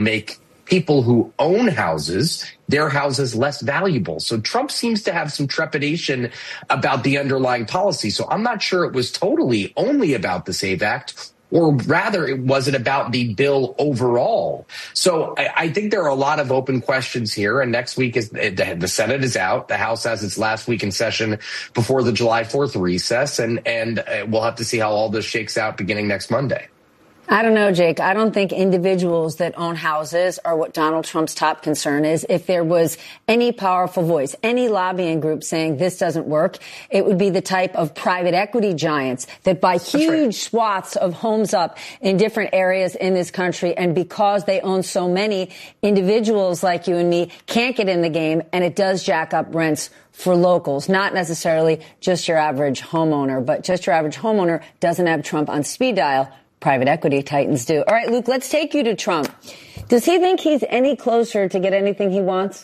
make people who own houses, their houses less valuable. So Trump seems to have some trepidation about the underlying policy. So I'm not sure it was totally only about the SAVE Act, or rather, was it about the bill overall? So I think there are a lot of open questions here. And next week is the Senate is out. The House has its last week in session before the July 4th recess. And we'll have to see how all this shakes out beginning next Monday. I don't know, Jake. I don't think individuals that own houses are what Donald Trump's top concern is. If there was any powerful voice, any lobbying group saying this doesn't work, it would be the type of private equity giants that buy huge swaths of homes up in different areas in this country. And because they own so many, individuals like you and me can't get in the game, and it does jack up rents for locals, not necessarily just your average homeowner, but just your average homeowner doesn't have Trump on speed dial. Private equity titans do. All right, Luke, let's take you to Trump. Does he think he's any closer to get anything he wants?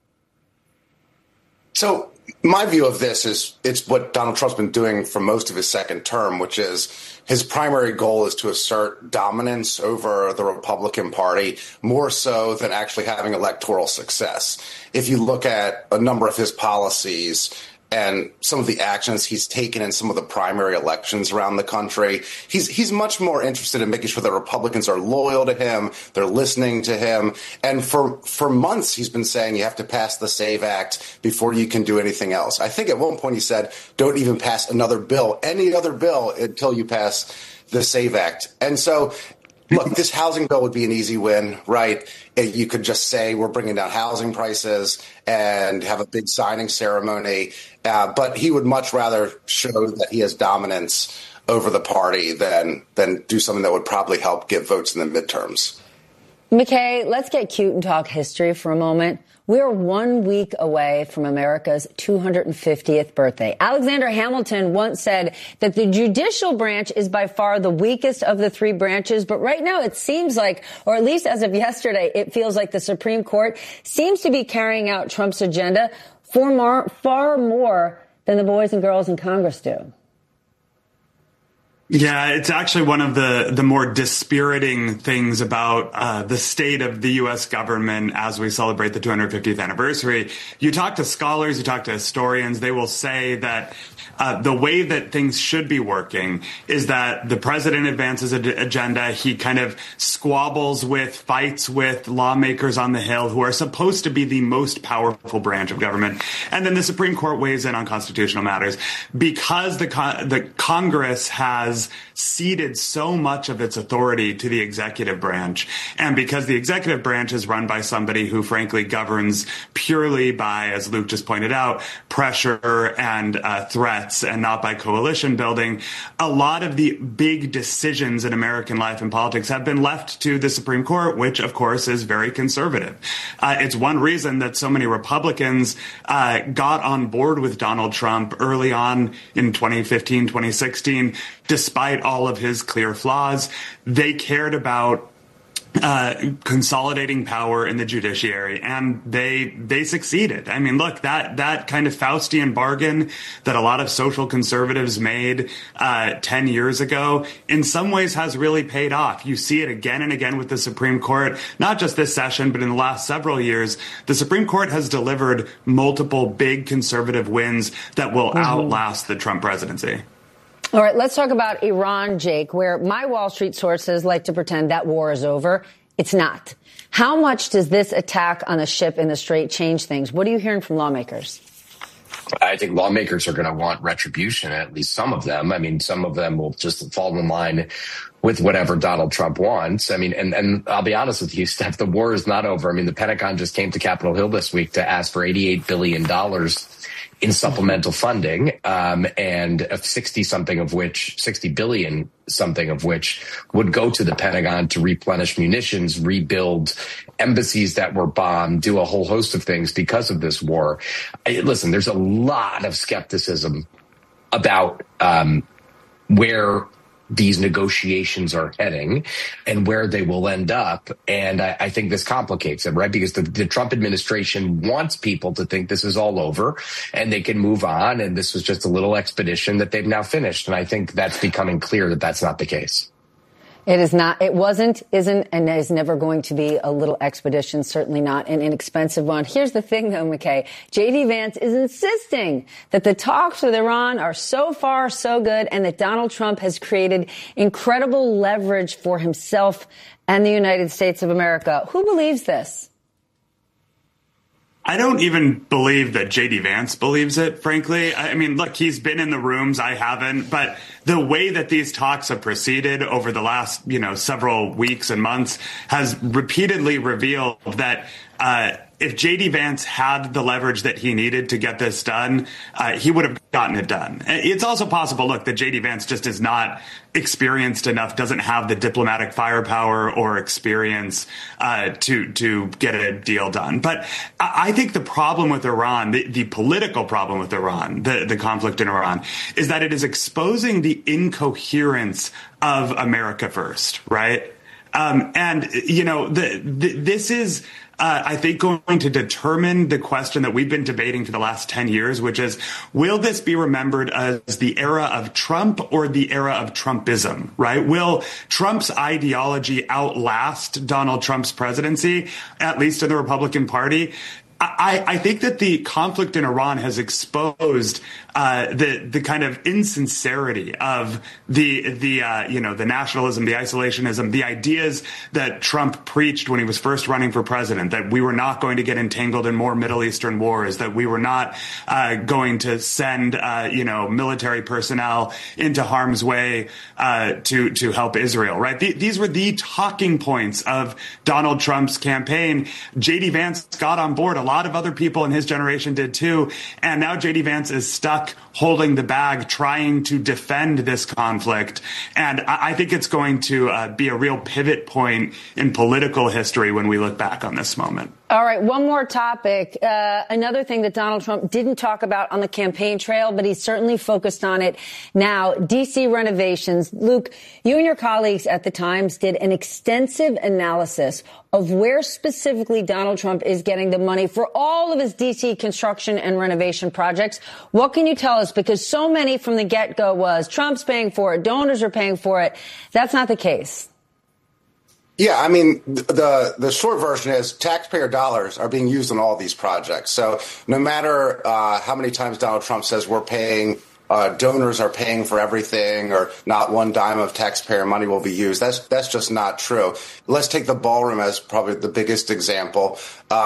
So my view of this is it's what Donald Trump's been doing for most of his second term, which is his primary goal is to assert dominance over the Republican Party more so than actually having electoral success. If you look at a number of his policies and some of the actions he's taken in some of the primary elections around the country, he's much more interested in making sure that Republicans are loyal to him, they're listening to him. And for months, he's been saying you have to pass the SAVE Act before you can do anything else. I think at one point he said, don't even pass another bill, any other bill, until you pass the SAVE Act. And so, look, this housing bill would be an easy win, right? You could just say we're bringing down housing prices and have a big signing ceremony. But he would much rather show that he has dominance over the party than do something that would probably help get votes in the midterms. McKay, let's get cute and talk history for a moment. We're 1 week away from America's 250th birthday. Alexander Hamilton once said that the judicial branch is by far the weakest of the three branches. But right now it seems like, or at least as of yesterday, it feels like the Supreme Court seems to be carrying out Trump's agenda far more than the boys and girls in Congress do. Yeah, it's actually one of the more dispiriting things about the state of the U.S. government as we celebrate the 250th anniversary. You talk to scholars, you talk to historians, they will say that the way that things should be working is that the president advances an agenda. He kind of squabbles with, fights with lawmakers on the Hill who are supposed to be the most powerful branch of government. And then the Supreme Court weighs in on constitutional matters. Because the Congress has ceded so much of its authority to the executive branch, and because the executive branch is run by somebody who frankly governs purely by, as Luke just pointed out, pressure and threats and not by coalition building, a lot of the big decisions in American life and politics have been left to the Supreme Court, which of course is very conservative. It's one reason that so many Republicans got on board with Donald Trump early on in 2015, 2016, despite all of his clear flaws. They cared about consolidating power in the judiciary, and they succeeded. I mean, look, that kind of Faustian bargain that a lot of social conservatives made 10 years ago, in some ways has really paid off. You see it again and again with the Supreme Court, not just this session, but in the last several years. The Supreme Court has delivered multiple big conservative wins that will outlast the Trump presidency. All right, let's talk about Iran, Jake, where my Wall Street sources like to pretend that war is over. It's not. How much does this attack on the ship in the Strait change things? What are you hearing from lawmakers? I think lawmakers are going to want retribution, at least some of them. I mean, some of them will just fall in line with whatever Donald Trump wants. I mean, and I'll be honest with you, Steph, the war is not over. I mean, the Pentagon just came to Capitol Hill this week to ask for $88 billion in supplemental funding, and 60 billion something of which would go to the Pentagon to replenish munitions, rebuild embassies that were bombed, do a whole host of things because of this war. Listen, there's a lot of skepticism about where these negotiations are heading and where they will end up. And I think this complicates it, right? Because the Trump administration wants people to think this is all over and they can move on. And this was just a little expedition that they've now finished. And I think that's becoming clear that that's not the case. It is not. It wasn't, isn't, and is never going to be a little expedition, certainly not an inexpensive one. Here's the thing, though, McKay. J.D. Vance is insisting that the talks with Iran are so far so good and that Donald Trump has created incredible leverage for himself and the United States of America. Who believes this? I don't even believe that J.D. Vance believes it, frankly. I mean, look, he's been in the rooms. I haven't. But the way that these talks have proceeded over the last, several weeks and months has repeatedly revealed that if J.D. Vance had the leverage that he needed to get this done, he would have gotten it done. It's also possible, look, that J.D. Vance just is not experienced enough, doesn't have the diplomatic firepower or experience to get a deal done. But I think the problem with Iran, the political problem with Iran, the conflict in Iran, is that it is exposing the incoherence of America first, right? This is, I think, going to determine the question that we've been debating for the last 10 years, which is, will this be remembered as the era of Trump or the era of Trumpism, right? Will Trump's ideology outlast Donald Trump's presidency, at least in the Republican Party? I think that the conflict in Iran has exposed the kind of insincerity of the nationalism, the isolationism, the ideas that Trump preached when he was first running for president, that we were not going to get entangled in more Middle Eastern wars, that we were not going to send military personnel into harm's way to help Israel, right? These were the talking points of Donald Trump's campaign. J.D. Vance got on board. A lot of other people in his generation did too. And now J.D. Vance is stuck holding the bag, trying to defend this conflict. And I think it's going to be a real pivot point in political history when we look back on this moment. All right, one more topic. Another thing that Donald Trump didn't talk about on the campaign trail, but he's certainly focused on it now, D.C. renovations. Luke, you and your colleagues at the Times did an extensive analysis of where specifically Donald Trump is getting the money for all of his D.C. construction and renovation projects. What can you tell us? Because so many from the get-go was Trump's paying for it, donors are paying for it. That's not the case. Yeah, I mean, the short version is taxpayer dollars are being used on all these projects. So no matter how many times Donald Trump says we're paying, donors are paying for everything, or not one dime of taxpayer money will be used, that's just not true. Let's take the ballroom as probably the biggest example.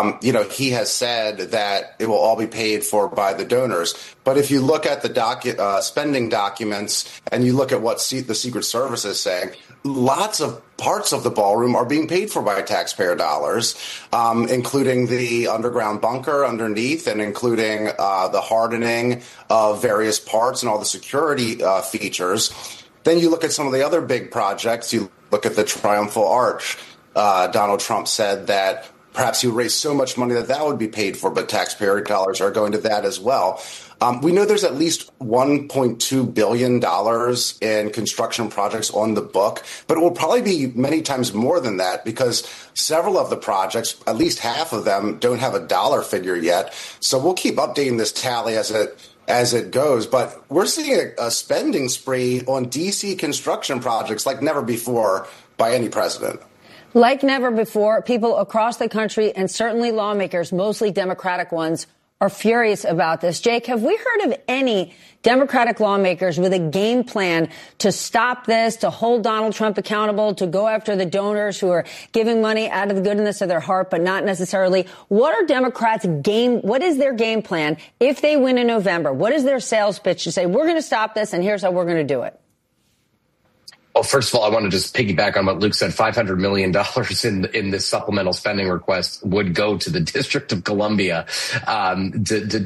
He has said that it will all be paid for by the donors. But if you look at the spending documents and you look at what the Secret Service is saying, lots of parts of the ballroom are being paid for by taxpayer dollars, including the underground bunker underneath and including the hardening of various parts and all the security features. Then you look at some of the other big projects. You look at the Triumphal Arch. Donald Trump said that perhaps he raised so much money that would be paid for, but taxpayer dollars are going to that as well. We know there's at least $1.2 billion in construction projects on the book, but it will probably be many times more than that because several of the projects, at least half of them, don't have a dollar figure yet. So we'll keep updating this tally as it goes. But we're seeing a spending spree on D.C. construction projects like never before by any president. Like never before, people across the country and certainly lawmakers, mostly Democratic ones, are furious about this. Jake, have we heard of any Democratic lawmakers with a game plan to stop this, to hold Donald Trump accountable, to go after the donors who are giving money out of the goodness of their heart, but not necessarily? What is their game plan if they win in November? What is their sales pitch to say, we're going to stop this and here's how we're going to do it? Well, first of all, I want to just piggyback on what Luke said. $500 million in this supplemental spending request would go to the District of Columbia to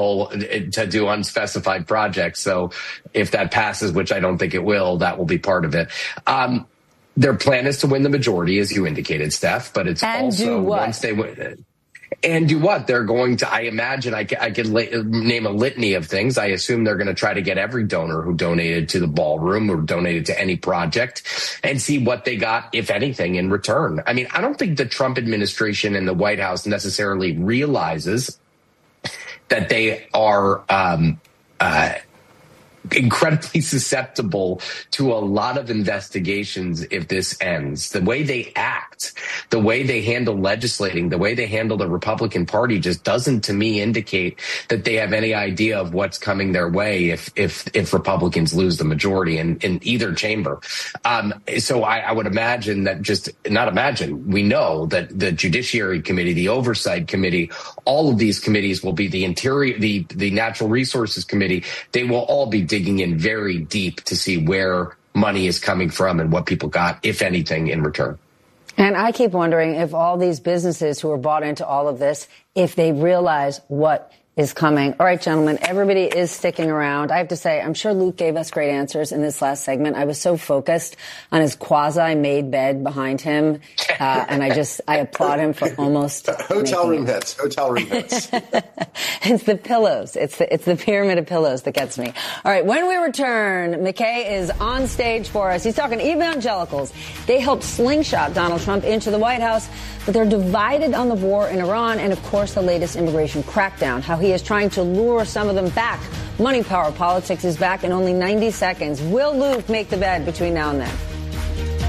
do unspecified projects. So if that passes, which I don't think it will, that will be part of it. Their plan is to win the majority, as you indicated, Steph, but it's and also once they win. And do what? They're going to, I imagine, I could name a litany of things. I assume they're going to try to get every donor who donated to the ballroom or donated to any project and see what they got, if anything, in return. I mean, I don't think the Trump administration and the White House necessarily realizes that they are incredibly susceptible to a lot of investigations if this ends. The way they act, the way they handle legislating, the way they handle the Republican Party just doesn't, to me, indicate that they have any idea of what's coming their way if Republicans lose the majority in either chamber. So I would imagine that we know that the Judiciary Committee, the Oversight Committee, all of these committees will be the Interior, the Natural Resources Committee. They will all be digging in very deep to see where money is coming from and what people got, if anything, in return. And I keep wondering if all these businesses who are bought into all of this, if they realize what is coming. All right, gentlemen, everybody is sticking around. I have to say, I'm sure Luke gave us great answers in this last segment. I was so focused on his quasi-made bed behind him, and I applaud him for almost hotel room hits. It's the pillows. It's the pyramid of pillows that gets me. All right, when we return, McKay is on stage for us. He's talking evangelicals. They helped slingshot Donald Trump into the White House, but they're divided on the war in Iran and, of course, the latest immigration crackdown, how he is trying to lure some of them back. Money, power, politics is back in only 90 seconds. Will Luke make the bed between now and then?